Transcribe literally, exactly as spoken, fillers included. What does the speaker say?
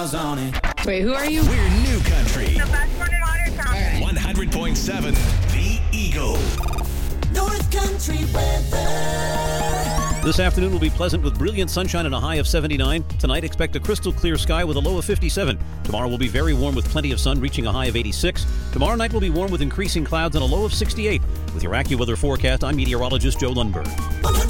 Wait, who are you? We're New Country. The best one in Watertown. one hundred point seven The Eagle. North Country weather. This afternoon will be pleasant with brilliant sunshine and a high of seventy-nine. Tonight, expect a crystal clear sky with a low of fifty-seven. Tomorrow will be very warm with plenty of sun, reaching a high of eighty-six. Tomorrow night will be warm with increasing clouds and a low of sixty-eight. With your AccuWeather forecast, I'm meteorologist Joe Lundberg.